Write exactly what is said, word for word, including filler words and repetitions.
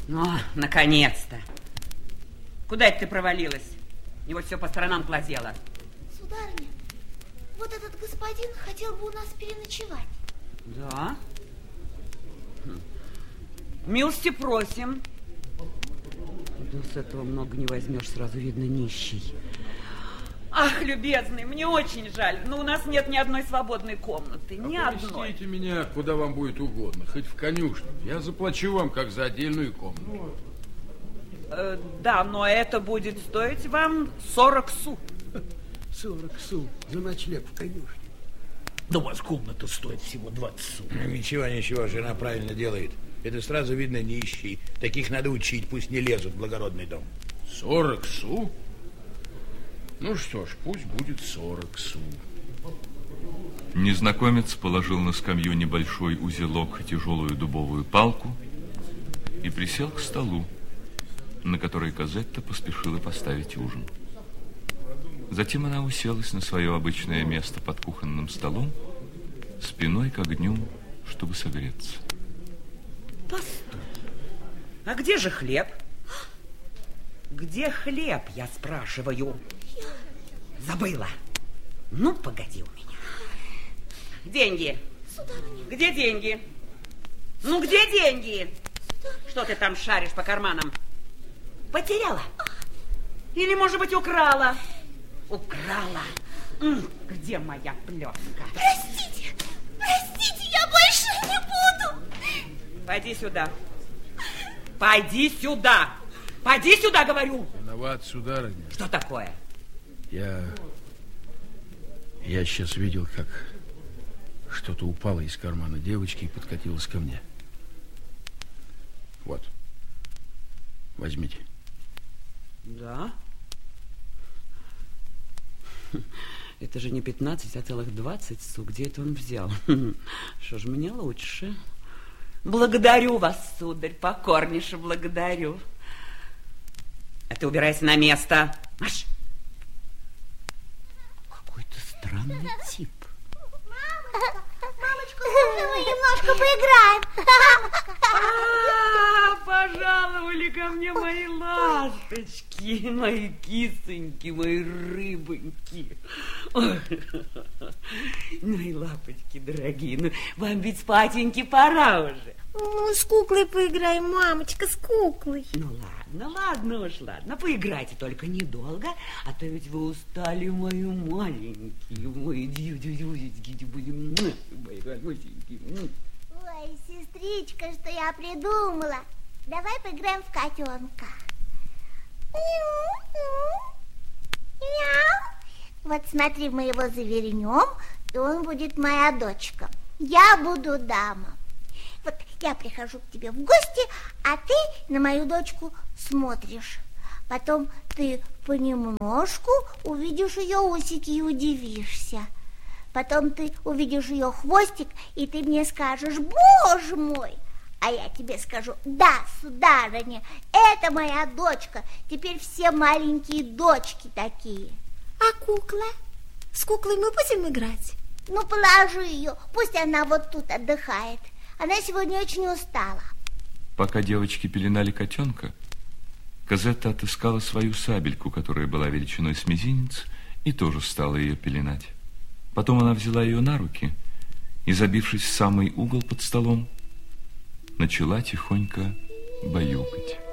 О, наконец-то. Куда это ты провалилась? Его все по сторонам глазело. Сударыня, вот этот господин хотел бы у нас переночевать. Да? Милости просим. Да с этого много не возьмешь, сразу видно нищий. Ах, любезный, мне очень жаль, но у нас нет ни одной свободной комнаты, ни а одной. Поместите меня куда вам будет угодно, хоть в конюшню. Я заплачу вам, как за отдельную комнату. Э, да, но это будет стоить вам сорок су. сорок су за ночлег в конюшне. Да у вас комната стоит всего двадцать су. Ничего, ничего, жена правильно делает. Это сразу видно нищий. Таких надо учить, пусть не лезут в благородный дом. сорок су? Ну что ж, пусть будет сорок су. Незнакомец положил на скамью небольшой узелок и тяжелую дубовую палку и присел к столу, на который Козетта поспешила поставить ужин. Затем она уселась на свое обычное место под кухонным столом, спиной к огню, чтобы согреться. Постой. А где же хлеб? Где хлеб, я спрашиваю? Забыла. Ну, погоди у меня. Деньги. Сударыня. Где деньги? Ну, где деньги? Сударыня. Что ты там шаришь по карманам? Потеряла? Или, может быть, украла? Украла. М, где моя плетка? Простите, простите, я больше не буду. Пойди сюда. Пойди сюда. Пойди сюда, говорю. Виноват, сударыня. Что такое? Я... Я сейчас видел, как что-то упало из кармана девочки и подкатилось ко мне. Вот. Возьмите. Да? Это же не пятнадцать, а целых двадцать су. Где это он взял? Что ж, мне лучше. Благодарю вас, сударь, покорнейше благодарю. А ты убирайся на место. Маш! Какой-то странный тип. Мамочка, мамочка, мы немножко поиграем. А, пожаловали ко мне мои ласточки, мои кисоньки, мои рыбоньки. Ой, мои лапочки дорогие, ну вам ведь спатеньки пора уже. Мы с куклой поиграем, мамочка, с куклой. Ну ладно, ладно уж, ладно, поиграйте только недолго, а то ведь вы устали, мои маленькие, мои дью-дью-дью-дью, мои хорошенькие. Ой, сестричка, что я придумала. Давай поиграем в котенка. Вот смотри, мы его завернем, и он будет моя дочка. Я буду дама. Вот я прихожу к тебе в гости, а ты на мою дочку смотришь. Потом ты понемножку увидишь ее усики и удивишься. Потом ты увидишь ее хвостик, и ты мне скажешь: боже мой! А я тебе скажу: да, сударыня, это моя дочка. Теперь все маленькие дочки такие. А кукла? С куклой мы будем играть? Ну, положи ее, пусть она вот тут отдыхает. Она сегодня очень устала. Пока девочки пеленали котенка, Козетта отыскала свою сабельку, которая была величиной с мизинец, и тоже стала ее пеленать. Потом она взяла ее на руки и, забившись в самый угол под столом, начала тихонько баюкать.